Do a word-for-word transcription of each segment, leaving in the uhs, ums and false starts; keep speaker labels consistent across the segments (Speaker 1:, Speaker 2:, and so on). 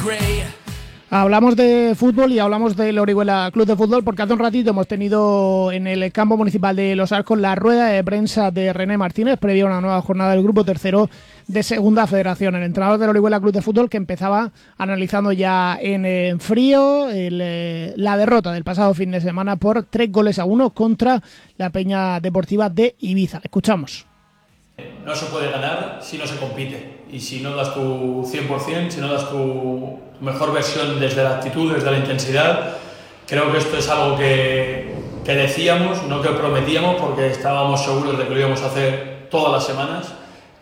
Speaker 1: Hablamos de fútbol y hablamos del Orihuela Club de Fútbol porque hace un ratito hemos tenido en el campo municipal de Los Arcos la rueda de prensa de René Martínez previo a una nueva jornada del grupo tercero de Segunda Federación. El entrenador del Orihuela Club de Fútbol que empezaba analizando ya en, en frío el, eh, la derrota del pasado fin de semana por tres goles a uno contra la Peña Deportiva de Ibiza. Escuchamos.
Speaker 2: No se puede ganar si no se compite y si no das tu cien por ciento, si no das tu mejor versión desde la actitud, desde la intensidad. Creo que esto es algo que, que decíamos, no que prometíamos, porque estábamos seguros de que lo íbamos a hacer todas las semanas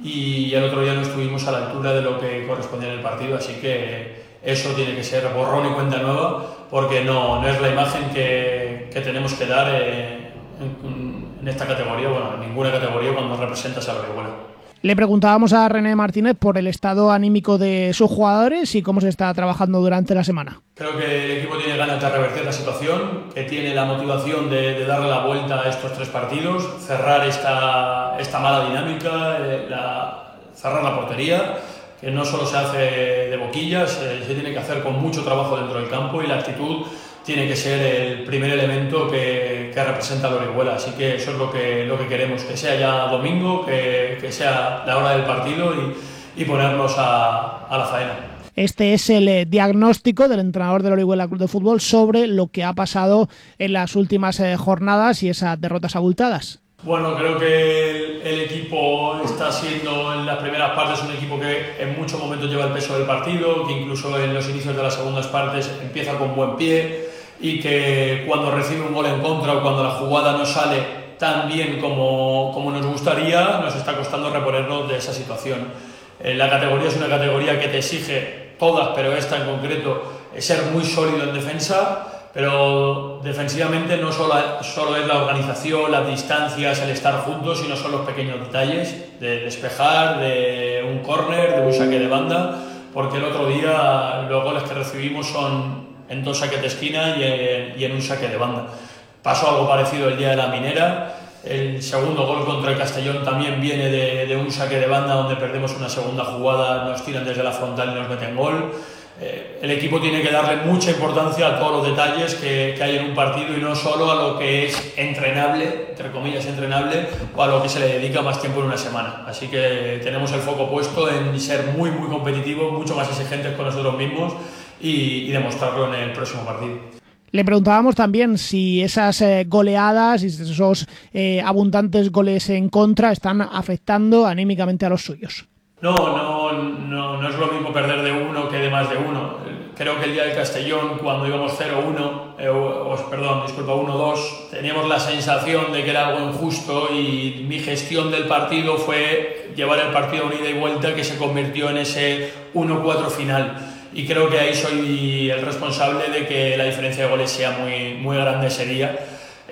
Speaker 2: y el otro día no estuvimos a la altura de lo que correspondía en el partido, así que eso tiene que ser borrón y cuenta nueva porque no, no es la imagen que, que tenemos que dar eh, en, en esta categoría, bueno, en ninguna categoría cuando representas a la Orihuela.
Speaker 1: Le preguntábamos a René Martínez por el estado anímico de sus jugadores y cómo se está trabajando durante la semana.
Speaker 2: Creo que el equipo tiene ganas de revertir la situación, que tiene la motivación de, de darle la vuelta a estos tres partidos, cerrar esta, esta mala dinámica, eh, la, cerrar la portería, que no solo se hace de boquillas, eh, se tiene que hacer con mucho trabajo dentro del campo y la actitud tiene que ser el primer elemento que, que representa a la Orihuela. Así que eso es lo que, lo que queremos, que sea ya domingo, que, que sea la hora del partido y, y ponernos a, a la faena.
Speaker 1: Este es el eh, diagnóstico del entrenador del Orihuela Club de Fútbol sobre lo que ha pasado en las últimas eh, jornadas y esas derrotas abultadas.
Speaker 2: Bueno, creo que el, el equipo está siendo en las primeras partes un equipo que en muchos momentos lleva el peso del partido, que incluso en los inicios de las segundas partes empieza con buen pie y que cuando recibe un gol en contra o cuando la jugada no sale tan bien como, como nos gustaría, nos está costando reponernos de esa situación. Eh, la categoría es una categoría que te exige, todas, pero esta en concreto, ser muy sólido en defensa, pero defensivamente no solo, solo es la organización, las distancias, el estar juntos, sino son los pequeños detalles de despejar, de un córner, de un saque de banda, porque el otro día los goles que recibimos son en dos saques de esquina y en, y en un saque de banda. Pasó algo parecido el día de la Minera. El segundo gol contra el Castellón también viene de, de un saque de banda donde perdemos una segunda jugada, nos tiran desde la frontal y nos meten gol. Eh, el equipo tiene que darle mucha importancia a todos los detalles que, que hay en un partido y no solo a lo que es entrenable, entre comillas entrenable, o a lo que se le dedica más tiempo en una semana. Así que tenemos el foco puesto en ser muy muy competitivos, mucho más exigentes con nosotros mismos y, y demostrarlo en el próximo partido.
Speaker 1: Le preguntábamos también si esas eh, goleadas y esos eh, abundantes goles en contra están afectando anímicamente a los suyos.
Speaker 2: No, no, no, no es lo mismo perder de uno que de más de uno. Creo que el día del Castellón, cuando íbamos cero uno, eh, o, o, perdón, disculpa, uno dos, teníamos la sensación de que era algo injusto y mi gestión del partido fue llevar el partido a una ida y vuelta que se convirtió en ese uno cuatro final. Y creo que ahí soy el responsable de que la diferencia de goles sea muy, muy grande ese día.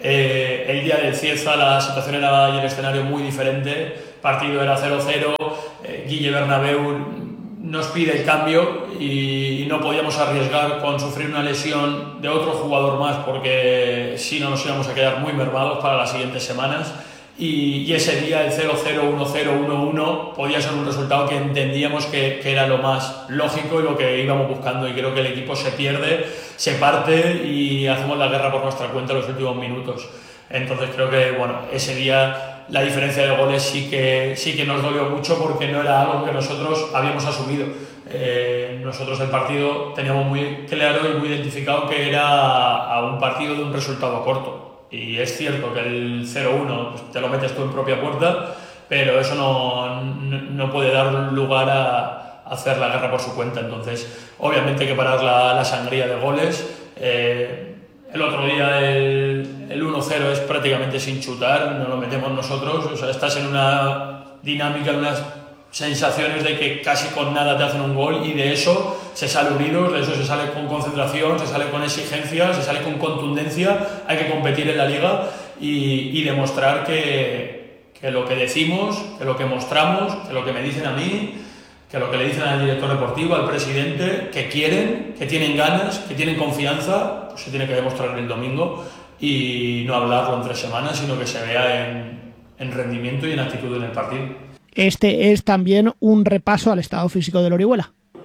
Speaker 2: Eh, el día del Cieza la situación era y el escenario muy diferente, el partido era cero cero, eh, Guille Bernabéu nos pide el cambio y, y no podíamos arriesgar con sufrir una lesión de otro jugador más porque si no nos íbamos a quedar muy mermados para las siguientes semanas. Y, y ese día el cero cero, uno cero, uno uno podía ser un resultado que entendíamos que, que era lo más lógico y lo que íbamos buscando, y creo que el equipo se pierde, se parte y hacemos la guerra por nuestra cuenta en los últimos minutos. Entonces creo que bueno, ese día la diferencia de goles sí que, sí que nos dolió mucho porque no era algo que nosotros habíamos asumido. Eh, nosotros el partido teníamos muy claro y muy identificado que era a un partido de un resultado corto. Y es cierto que el cero uno pues, te lo metes tú en propia puerta, pero eso no, no, no puede dar lugar a, a hacer la guerra por su cuenta. Entonces, obviamente hay que parar la, la sangría de goles. Eh, el otro día el, el uno cero es prácticamente sin chutar, no lo metemos nosotros. O sea, estás en una dinámica, en unas sensaciones de que casi con nada te hacen un gol y de eso se sale unidos, de eso se sale con concentración, se sale con exigencia, se sale con contundencia. Hay que competir en la liga y, y demostrar que, que lo que decimos, que lo que mostramos, que lo que me dicen a mí, que lo que le dicen al director deportivo, al presidente, que quieren, que tienen ganas, que tienen confianza, pues se tiene que demostrar el domingo y no hablarlo en tres semanas, sino que se vea en, en rendimiento y en actitud en el partido.
Speaker 1: Este es también un repaso al estado físico del Orihuela.
Speaker 2: Bueno,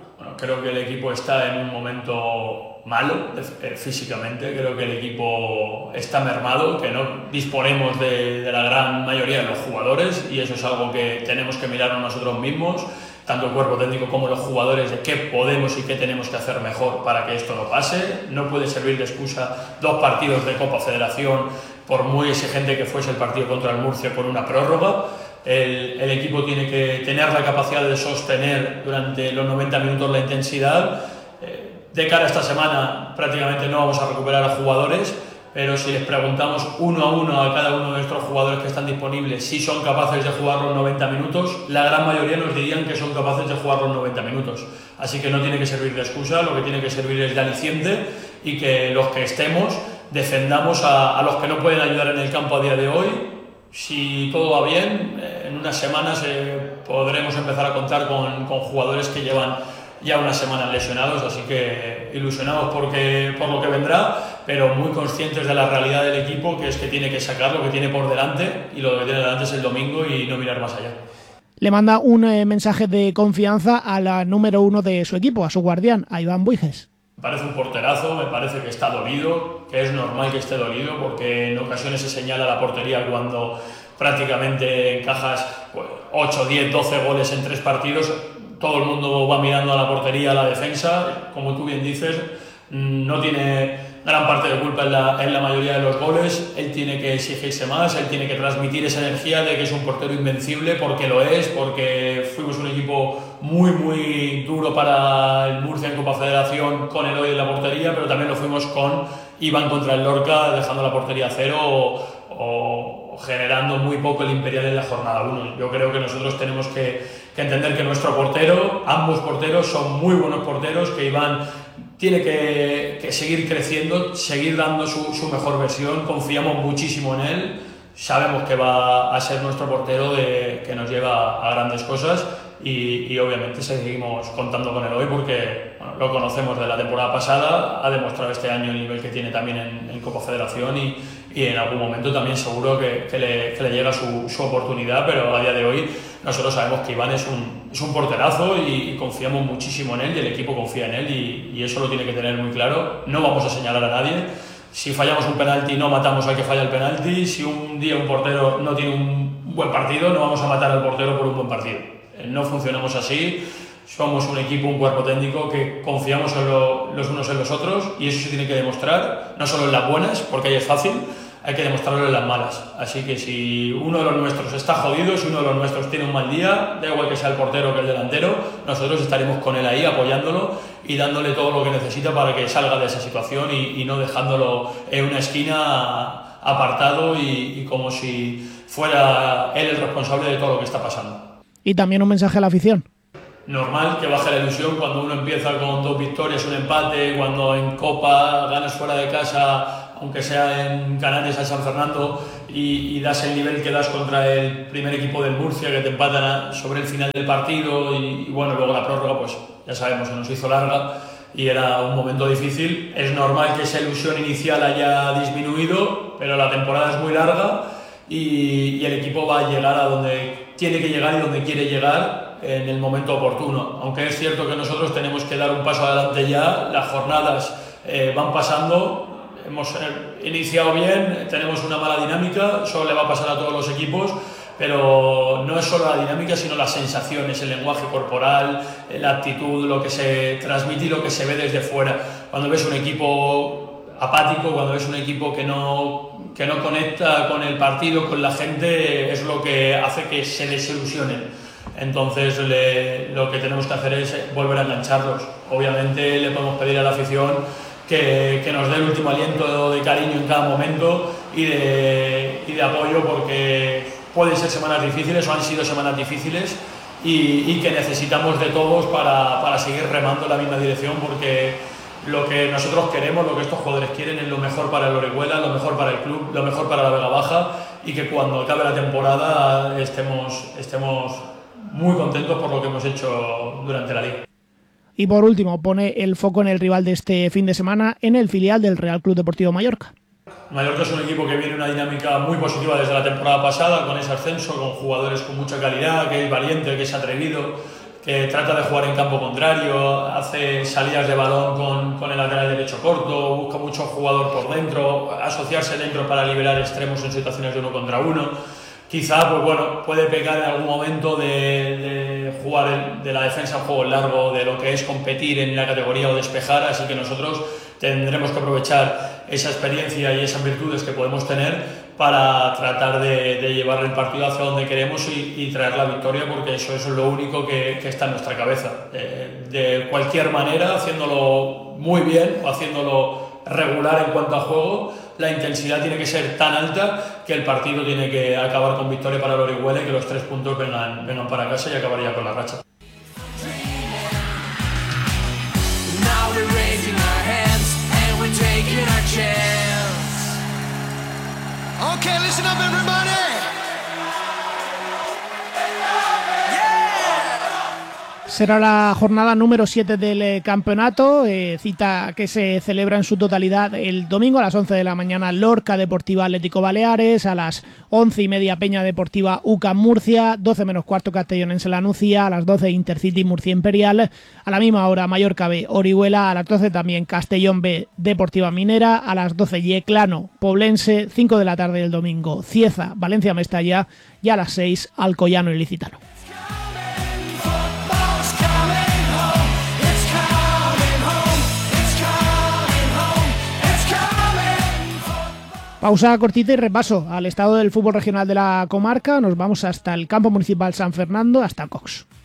Speaker 2: creo que el equipo está en un momento malo eh, físicamente, creo que el equipo está mermado, que no disponemos de, de la gran mayoría de los jugadores y eso es algo que tenemos que mirarnos nosotros mismos, tanto el cuerpo técnico como los jugadores, de qué podemos y qué tenemos que hacer mejor para que esto no pase. No puede servir de excusa dos partidos de Copa Federación, por muy exigente que fuese el partido contra el Murcia, con una prórroga. El, el equipo tiene que tener la capacidad de sostener durante los noventa minutos la intensidad. Eh, de cara a esta semana prácticamente no vamos a recuperar a jugadores, pero si les preguntamos uno a uno a cada uno de nuestros jugadores que están disponibles si son capaces de jugar los noventa minutos, la gran mayoría nos dirían que son capaces de jugar los noventa minutos. Así que no tiene que servir de excusa, lo que tiene que servir es de aliciente y que los que estemos defendamos a, a los que no pueden ayudar en el campo a día de hoy. Si todo va bien, en unas semanas eh, podremos empezar a contar con, con jugadores que llevan ya unas semanas lesionados, así que ilusionados porque, por lo que vendrá, pero muy conscientes de la realidad del equipo, que es que tiene que sacar lo que tiene por delante, y lo que tiene delante es el domingo y no mirar más allá.
Speaker 1: Le manda un eh, mensaje de confianza a la número uno de su equipo, a su guardián, a Iván Buiges.
Speaker 2: Me parece un porterazo, me parece que está dolido, que es normal que esté dolido, porque en ocasiones se señala la portería cuando prácticamente encajas pues, ocho, diez, doce goles en tres partidos. Todo el mundo va mirando a la portería, a la defensa, como tú bien dices, no tiene gran parte de culpa en la, en la mayoría de los goles, él tiene que exigirse más, él tiene que transmitir esa energía de que es un portero invencible, porque lo es, porque fuimos un equipo muy muy duro para el Murcia en Copa Federación con Eloy en la portería, pero también lo fuimos con Iván contra el Lorca, dejando la portería a cero o, o generando muy poco el Imperial en la jornada uno. Yo creo que nosotros tenemos que, que entender que nuestro portero, ambos porteros son muy buenos porteros, que Iván tiene que, que seguir creciendo, seguir dando su, su mejor versión, confiamos muchísimo en él, sabemos que va a ser nuestro portero de, que nos lleva a grandes cosas y, y obviamente seguimos contando con él hoy porque bueno, lo conocemos de la temporada pasada, ha demostrado este año el nivel que tiene también en, en Copa Federación y, y en algún momento también seguro que, que, le, que le llega su, su oportunidad, pero a día de hoy nosotros sabemos que Iván es un, es un porterazo y, y confiamos muchísimo en él y el equipo confía en él y, y eso lo tiene que tener muy claro. No vamos a señalar a nadie. Si fallamos un penalti, no matamos al que falla el penalti. Si un día un portero no tiene un buen partido, no vamos a matar al portero por un buen partido. No funcionamos así. Somos un equipo, un cuerpo técnico que confiamos en lo, los unos en los otros y eso se tiene que demostrar, no solo en las buenas, porque ahí es fácil, hay que demostrarlo en las malas. Así que si uno de los nuestros está jodido, si uno de los nuestros tiene un mal día, da igual que sea el portero que el delantero, nosotros estaremos con él ahí apoyándolo y dándole todo lo que necesita para que salga de esa situación y, y no dejándolo en una esquina apartado y, y como si fuera él el responsable de todo lo que está pasando.
Speaker 1: Y también un mensaje a la afición.
Speaker 2: Normal que baje la ilusión cuando uno empieza con dos victorias, un empate, cuando en Copa ganas fuera de casa, aunque sea en Canarias, en San Fernando, y, y das el nivel que das contra el primer equipo del Murcia, que te empatan a, sobre el final del partido, y, y bueno, luego la prórroga, pues ya sabemos, se nos hizo larga y era un momento difícil. Es normal que esa ilusión inicial haya disminuido, pero la temporada es muy larga y, y el equipo va a llegar a donde tiene que llegar y donde quiere llegar en el momento oportuno. Aunque es cierto que nosotros tenemos que dar un paso adelante ya, las jornadas eh, van pasando, hemos eh, iniciado bien, tenemos una mala dinámica, eso le va a pasar a todos los equipos, pero no es solo la dinámica, sino las sensaciones, el lenguaje corporal, la actitud, lo que se transmite y lo que se ve desde fuera. Cuando ves un equipo apático, cuando ves un equipo que no, que no conecta con el partido, con la gente, es lo que hace que se desilusionen. Entonces le, lo que tenemos que hacer es volver a engancharlos. Obviamente le podemos pedir a la afición que, que nos dé el último aliento de cariño en cada momento y de, y de apoyo, porque pueden ser semanas difíciles o han sido semanas difíciles y, y que necesitamos de todos para, para seguir remando en la misma dirección, porque lo que nosotros queremos, lo que estos jugadores quieren es lo mejor para el Orihuela, lo mejor para el club, lo mejor para la Vega Baja y que cuando acabe la temporada estemos, estemos muy contentos por lo que hemos hecho durante la liga.
Speaker 1: Y por último, pone el foco en el rival de este fin de semana, en el filial del Real Club Deportivo Mallorca.
Speaker 2: Mallorca es un equipo que viene una dinámica muy positiva desde la temporada pasada, con ese ascenso, con jugadores con mucha calidad, que es valiente, que es atrevido, que trata de jugar en campo contrario, hace salidas de balón con, con el lateral derecho corto, busca mucho jugador por dentro, asociarse dentro para liberar extremos en situaciones de uno contra uno. Quizá, pues bueno, puede pecar en algún momento de, de jugar el, de la defensa en juego largo, de lo que es competir en la categoría o despejar, así que nosotros tendremos que aprovechar esa experiencia y esas virtudes que podemos tener para tratar de, de llevar el partido hacia donde queremos y, y traer la victoria, porque eso, eso es lo único que, que está en nuestra cabeza. De, de cualquier manera, haciéndolo muy bien o haciéndolo regular en cuanto a juego, la intensidad tiene que ser tan alta que el partido tiene que acabar con victoria para el Orihuela y que los tres puntos vengan, vengan para casa y acabaría con la racha.
Speaker 1: Okay, listen up everybody. Será la jornada número siete del eh, campeonato, eh, cita que se celebra en su totalidad el domingo a las once de la mañana Lorca Deportiva Atlético Baleares, a las once y media Peña Deportiva U C A M Murcia, doce menos cuarto Castellonense La Nucía, a las doce Intercity Murcia Imperial, a la misma hora Mallorca B Orihuela, a las doce también Castellón B Deportiva Minera, a las doce Yeclano Poblense, cinco de la tarde del domingo Cieza Valencia Mestalla y a las seis Alcoyano Ilicitano. Pausa cortita y repaso al estado del fútbol regional de la comarca. Nos vamos hasta el campo municipal San Fernando, hasta Cox.